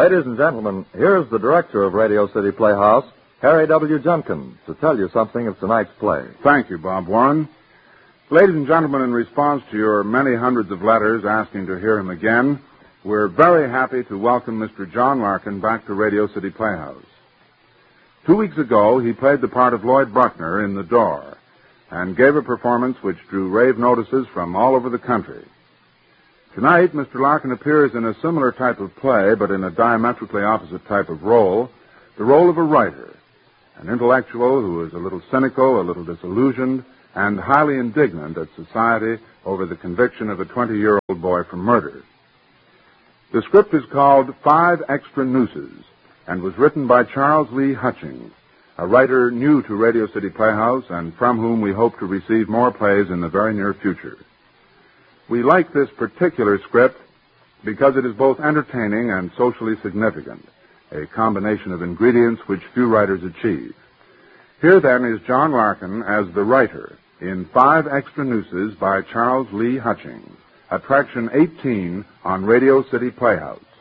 Ladies and gentlemen, here's the director of Radio City Playhouse, Harry W. Junkins, to tell you something of tonight's play. Thank you, Bob Warren. Ladies and gentlemen, in response to your many hundreds of letters asking to hear him again, we're very happy to welcome Mr. John Larkin back to Radio City Playhouse. 2 weeks ago, he played the part of Lloyd Bruckner in The Door and gave a performance which drew rave notices from all over the country. Tonight, Mr. Larkin appears in a similar type of play, but in a diametrically opposite type of role, the role of a writer, an intellectual who is a little cynical, a little disillusioned, and highly indignant at society over the conviction of a 20-year-old boy for murder. The script is called 5 Extra Nooses and was written by Charles Lee Hutchings, a writer new to Radio City Playhouse and from whom we hope to receive more plays in the very near future. We like this particular script because it is both entertaining and socially significant, a combination of ingredients which few writers achieve. Here, then, is John Larkin as the writer in 5 Extra Nooses by Charles Lee Hutchings, Attraction 18 on Radio City Playhouse.